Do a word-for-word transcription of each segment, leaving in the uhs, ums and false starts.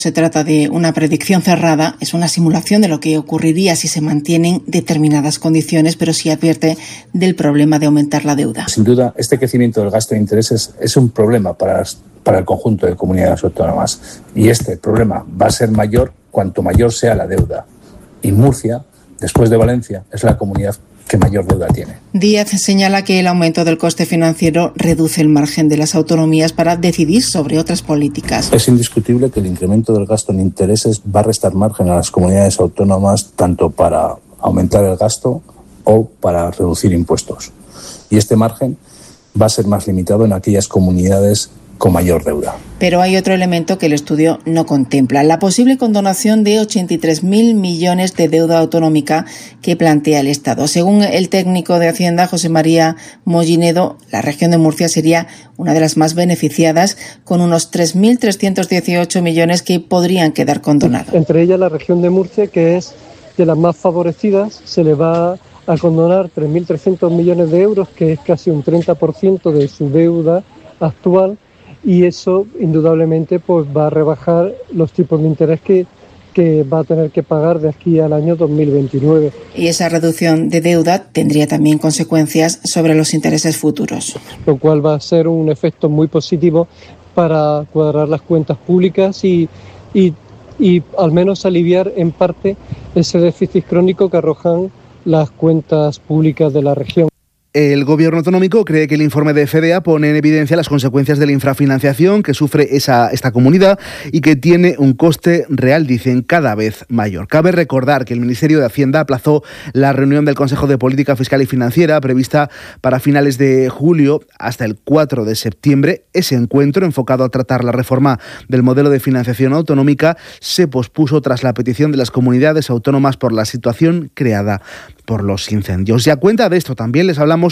Se trata de una predicción cerrada, es una simulación de lo que ocurriría si se mantienen determinadas condiciones, pero sí advierte del problema de aumentar la deuda. Sin duda, este crecimiento del gasto de intereses es un problema para, las, para el conjunto de comunidades autónomas y este problema va a ser mayor cuanto mayor sea la deuda. Y Murcia, después de Valencia, es la comunidad que mayor deuda tiene. Díaz señala que el aumento del coste financiero reduce el margen de las autonomías para decidir sobre otras políticas. Es indiscutible que el incremento del gasto en intereses va a restar margen a las comunidades autónomas tanto para aumentar el gasto o para reducir impuestos. Y este margen va a ser más limitado en aquellas comunidades con mayor deuda. Pero hay otro elemento que el estudio no contempla, la posible condonación de ochenta y tres mil millones de deuda autonómica que plantea el Estado. Según el técnico de Hacienda, José María Mollinedo, la región de Murcia sería una de las más beneficiadas, con unos tres mil trescientos dieciocho millones que podrían quedar condonados. Entre ellas la región de Murcia, que es de las más favorecidas, se le va a condonar tres mil trescientos millones de euros, que es casi un treinta por ciento de su deuda actual. Y eso indudablemente pues va a rebajar los tipos de interés que, que va a tener que pagar de aquí al año dos mil veintinueve. Y esa reducción de deuda tendría también consecuencias sobre los intereses futuros. Lo cual va a ser un efecto muy positivo para cuadrar las cuentas públicas y, y, y al menos aliviar en parte ese déficit crónico que arrojan las cuentas públicas de la región. El Gobierno autonómico cree que el informe de F E D A pone en evidencia las consecuencias de la infrafinanciación que sufre esa, esta comunidad y que tiene un coste real, dicen, cada vez mayor. Cabe recordar que el Ministerio de Hacienda aplazó la reunión del Consejo de Política Fiscal y Financiera prevista para finales de julio hasta el cuatro de septiembre. Ese encuentro, enfocado a tratar la reforma del modelo de financiación autonómica, se pospuso tras la petición de las comunidades autónomas por la situación creada por los incendios. Y a cuenta de esto también les hablamos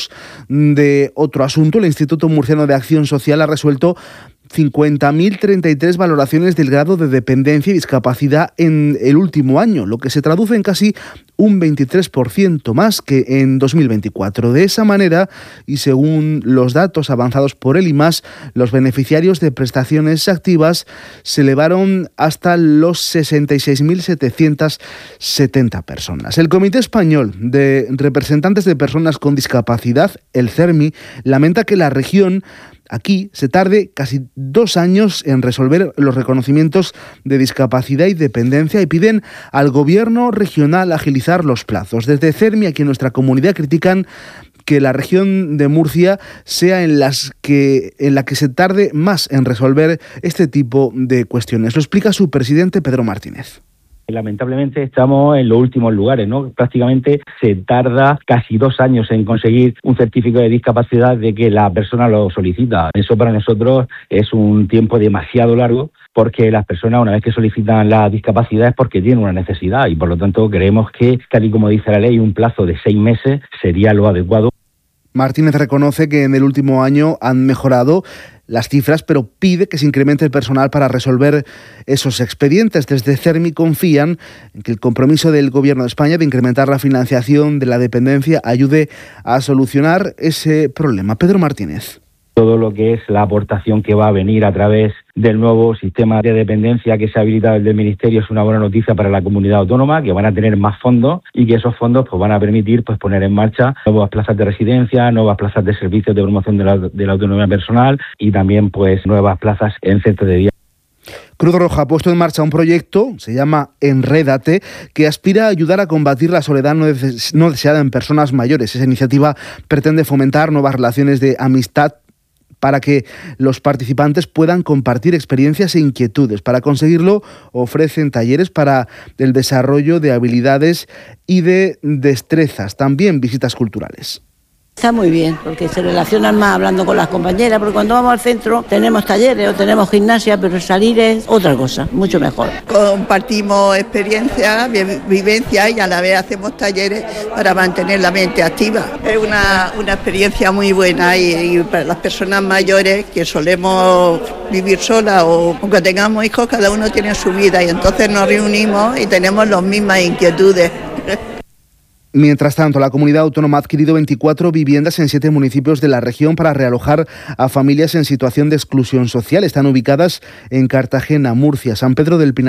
de otro asunto. El Instituto Murciano de Acción Social ha resuelto cincuenta mil treinta y tres valoraciones del grado de dependencia y discapacidad en el último año, lo que se traduce en casi un veintitrés por ciento más que en dos mil veinticuatro. De esa manera, y según los datos avanzados por el I M A S, los beneficiarios de prestaciones activas se elevaron hasta los sesenta y seis mil setecientas setenta personas. El Comité Español de Representantes de Personas con Discapacidad, el CERMI, lamenta que la región aquí se tarde casi dos años en resolver los reconocimientos de discapacidad y dependencia y piden al Gobierno regional agilizar los plazos. Desde CERMI, aquí en nuestra comunidad, critican que la región de Murcia sea en, las que, en la que se tarde más en resolver este tipo de cuestiones. Lo explica su presidente, Pedro Martínez. Lamentablemente estamos en los últimos lugares, ¿no? Prácticamente se tarda casi dos años en conseguir un certificado de discapacidad de que la persona lo solicita. Eso para nosotros es un tiempo demasiado largo, porque las personas, una vez que solicitan la discapacidad, es porque tienen una necesidad y por lo tanto creemos que, tal y como dice la ley, un plazo de seis meses sería lo adecuado. Martínez reconoce que en el último año han mejorado las cifras, pero pide que se incremente el personal para resolver esos expedientes. Desde CERMI confían en que el compromiso del Gobierno de España de incrementar la financiación de la dependencia ayude a solucionar ese problema. Pedro Martínez. Todo lo que es la aportación que va a venir a través del nuevo sistema de dependencia que se ha habilitado desde el Ministerio es una buena noticia para la comunidad autónoma, que van a tener más fondos y que esos fondos pues van a permitir pues poner en marcha nuevas plazas de residencia, nuevas plazas de servicios de promoción de la, de la autonomía personal y también pues nuevas plazas en centros de día. Cruz Roja ha puesto en marcha un proyecto, se llama Enrédate, que aspira a ayudar a combatir la soledad no, des- no deseada en personas mayores. Esa iniciativa pretende fomentar nuevas relaciones de amistad para que los participantes puedan compartir experiencias e inquietudes. Para conseguirlo, ofrecen talleres para el desarrollo de habilidades y de destrezas, también visitas culturales. Está muy bien, porque se relacionan más hablando con las compañeras, porque cuando vamos al centro tenemos talleres o tenemos gimnasia, pero salir es otra cosa, mucho mejor. Compartimos experiencias, vivencias y a la vez hacemos talleres para mantener la mente activa. Es una, una experiencia muy buena y, y para las personas mayores que solemos vivir solas o aunque tengamos hijos, cada uno tiene su vida y entonces nos reunimos y tenemos las mismas inquietudes. Mientras tanto, la comunidad autónoma ha adquirido veinticuatro viviendas en siete municipios de la región para realojar a familias en situación de exclusión social. Están ubicadas en Cartagena, Murcia, San Pedro del Pinatar,